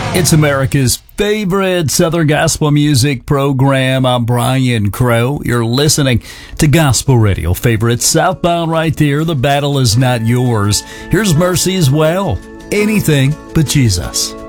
It's America's favorite Southern gospel music program. I'm Brian Crow. You're listening to Gospel Radio Favorite Southbound right there. The battle is not yours. Here's Mercy as well. Anything but Jesus.